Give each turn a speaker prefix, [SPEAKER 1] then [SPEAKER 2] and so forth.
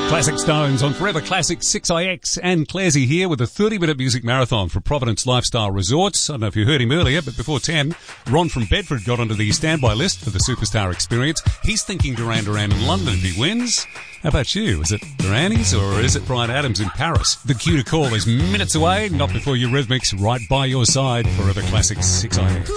[SPEAKER 1] Classic Stones on Forever Classic 6IX, and Clarsey here with a 30-minute music marathon for Providence Lifestyle Resorts. I don't know if you heard him earlier, but before 10, Ron from Bedford got onto the standby list for the Superstar Experience. He's thinking Duran Duran in London if he wins. How about you? Is it Durani's or is it Bryan Adams in Paris? The cue to call is minutes away, not before Eurythmics, right by your side. Forever Classic 6IX.